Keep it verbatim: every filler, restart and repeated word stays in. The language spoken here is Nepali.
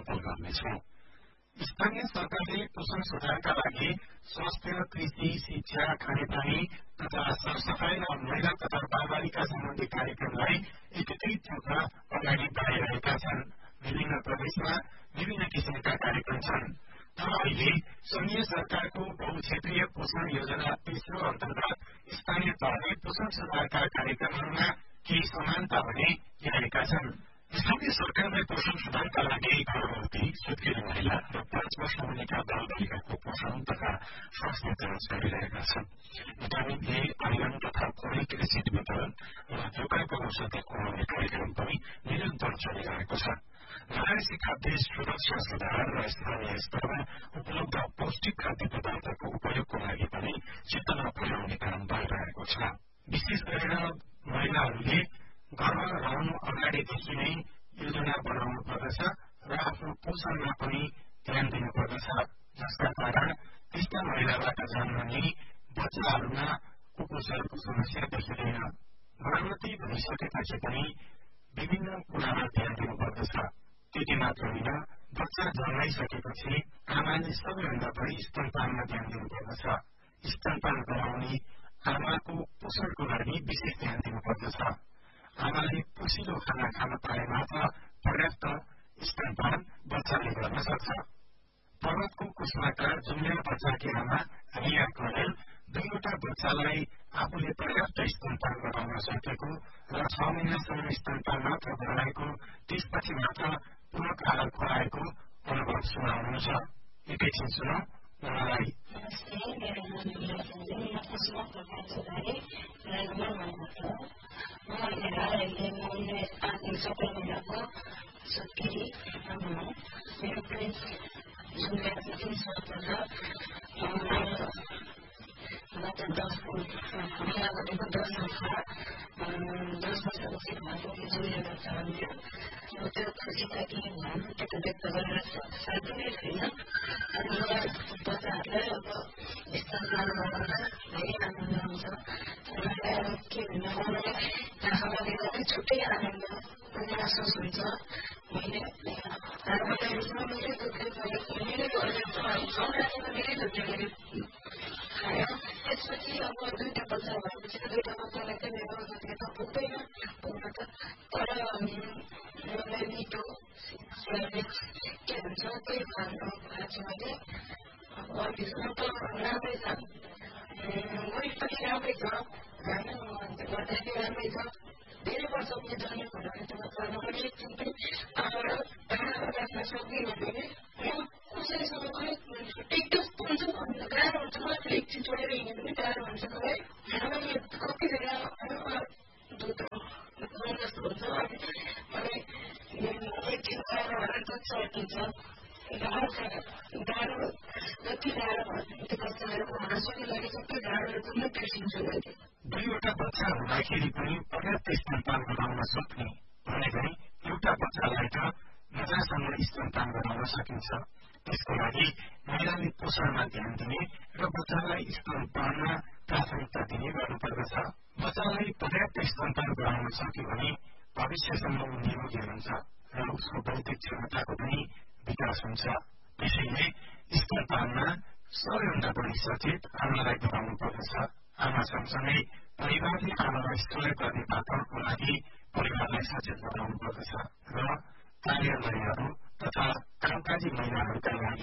छलफल गर्नेछौँ। स्थानीय सरकारले पोषण सुधारका लागि स्वास्थ्य, कृषि, शिक्षा, खानेपानी तथा सरसफाई र महिला तथा बालबालिका सम्बन्धी कार्यक्रमलाई एकीकृत रूपमा अगाडि बढाइरहेका छन्। विभिन्न प्रदेशमा विभिन्न किसिमका कार्यक्रम छन्। तर अहिले संघीय सरकारको बहुक्षेत्रीय पोषण योजना तेस्रो अन्तर्गत स्थानीय तहले पोषण सुधारका कार्यक्रमहरूमा केही समानता भने ल्याएका छन्। स्थानीय सरकारले पोषण सुधारका लागि गर्भवती, सुत्केरी महिला र पाँच वर्ष मुनिका बालबालिकाको पोषण तथा स्वास्थ्य जाँच गरिरहेका छन्। भिटामिन ए, आइरन तथा फोलिक एसिड वितरण र जोगाको औषधि खुवाउने कार्यक्रम पनि निरन्तर चलिरहेको छ। महाराष्ट्र खाद्य सुरक्षा सुधार र स्थानीय स्तरमा उपलब्ध पौष्टिक खाद्य पदार्थको उपयोगको लागि पनि चेतना फैलाउने काम भइरहेको छ। विशेष गरेर महिलाहरूले गर्भ रहनु अगाडिदेखि नै योजना बनाउनु पर्दछ र आफ्नो पोषणमा पनि ध्यान दिनुपर्दछ, जसका कारण त्यस्ता महिलाबाट जन्मने बच्चाहरूमा कुपोषणको समस्या देखिँदैन। गर्भवती भइसकेपछि पनि विभिन्न कुरामा ध्यान दिनुपर्दछ। त्यति मात्र होइन, बच्चा जन्माइसकेपछि आमाले सबैभन्दा बढी स्तनपानमा ध्यान दिनुपर्दछ। स्तनपान गराउने आमाको पोषणको लागि विशेष ध्यान दिनुपर्दछ। आमाले पोषिलो खाना खान पाए मात्र पर्याप्त स्तनपान बच्चाले गर्न सक्छ। पर्वतको कुसमाकार जुम्ल्या बच्चाकी आमा रिया करेल दुईवटा बच्चालाई आफूले पर्याप्त स्तनपान गराउन सकेको र छ महिनासम्म स्तनपान मात्र गराएको, त्यसपछि मात्र पूरक आहार खुवाएको अनुभव सुनाउनुहुन्छ। एकैछिन सुनौ उहाँलाई। छुट्टै आनन्द महसुस हुन्छ। मैले त्यसपछि अब दुईटा बच्चा भएपछि त दुईटा बच्चालाई चाहिँ मेरो यता पुग्दैन पुग्न त, तर मलाई मिठो के भन्छ त्यही खानु खान्छु मैले। अब अहिलेसम्म त राम्रै छ, वेट पनि राम्रै छ, गर्दाखेरि राम्रै छ। धेरै वर्ष पनि जन्मेको भने त बच्चामा पनि एकछिन पनि आमाबाट टाढा राख्न सक्दिनँ भने म कसैसँग पनि टेक्टस पुग्छु भन्नु गाह्रो हुन्छ। मलाई एकछिन छोडेर हिँड्नु पनि गाह्रो हुन्छ। मलाई हामीले कति बेला दुध जस्तो हुन्छ अनि एकछिन गाह्रो भएर दुध सकिन्छ। गाह्रो छ, गाह्रो जति गाह्रो भयो त्यो बच्चाहरूको हाँसोको लागि सबै गाह्रोहरू पनि बिर्सिन्छु मैले। दुईवटा बच्चा हुँदाखेरि पनि पर्याप्त स्तनपान गराउन सक्ने भने पनि एउटा बच्चालाई त मजासँग स्तनपान गराउन सकिन्छ। त्यसको लागि महिलाले पोषणमा ध्यान दिने र बच्चालाई स्तनपानमा प्राथमिकता दिने गर्नुपर्दछ। बच्चालाई पर्याप्त स्तनपान गराउन सक्यो भने भविष्यसम्म ऊ निरोगी हुन्छ र उसको बौद्धिक क्षमताको पनि विकास हुन्छ। त्यसैले स्तनपानमा सबैभन्दा बढी सचेत आमालाई गराउनु पर्दछ। आमा सँगसँगै परिवारले आमालाई सहयोग गर्ने वातावरणको लागि परिवारलाई सचेत बनाउनु पर्दछ र कार्यालयहरू तथा कामकाजी महिलाहरूका लागि